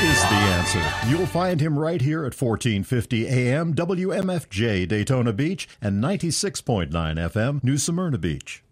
is the answer. You'll find him right here at 1450 AM WMFJ Daytona Beach and 96.9 FM New Smyrna Beach.